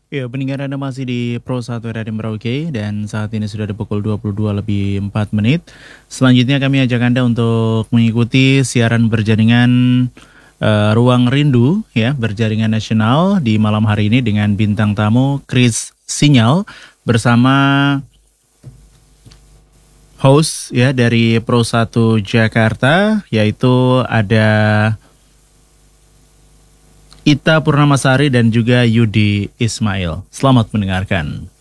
Ya, pendengar Anda masih di Pro 1 Radio Merauke dan saat ini sudah di pukul 22 lebih 4 menit. Selanjutnya kami ajak Anda untuk mengikuti siaran berjaringan Ruang Rindu ya, berjaringan nasional di malam hari ini dengan bintang tamu Chris Sinyal bersama host ya dari Pro 1 Jakarta, yaitu ada Ita Purnamasari dan juga Yudi Ismail. Selamat mendengarkan.